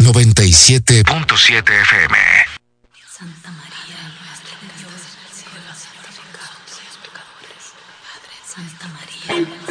97.7 FM. Santa María, Madre de Dios, en el cielo, santificados seas pecadores. Padre, Santa María.